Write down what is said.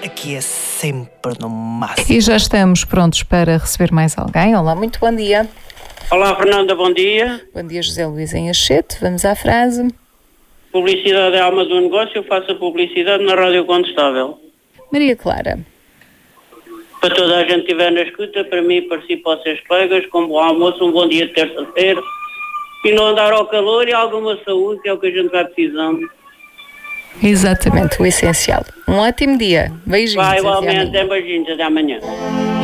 aqui é sempre no máximo. E já estamos prontos para receber mais alguém. Olá, muito bom dia. Olá, Fernanda, bom dia. Bom dia, José Luís em Achete. Vamos à frase. Publicidade é a alma do negócio, eu faço a publicidade na Rádio Condestável. Maria Clara. Para toda a gente que estiver na escuta, para mim, para si, para vocês colegas, com bom almoço, um bom dia de terça-feira, e não andar ao calor e alguma saúde, que é o que a gente vai precisando. Exatamente, o essencial. Um ótimo dia. Beijinhos. Vai, igualmente, beijinhos, até amanhã.